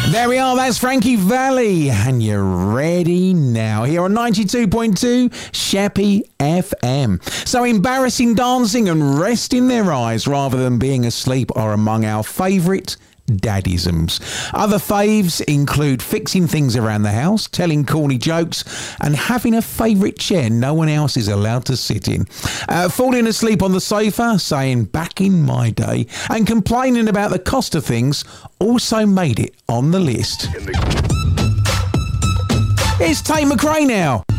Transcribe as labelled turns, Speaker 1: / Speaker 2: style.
Speaker 1: There we are, that's Frankie Valli, and you're ready now here on 92.2 Sheppy FM. So embarrassing dancing and resting their eyes rather than being asleep are among our favourite daddyisms. Other faves include fixing things around the house, telling corny jokes, and having a favourite chair no one else is allowed to sit in. Falling asleep on the sofa, saying back in my day, and complaining about the cost of things also made it on the list. It's Tate McRae now.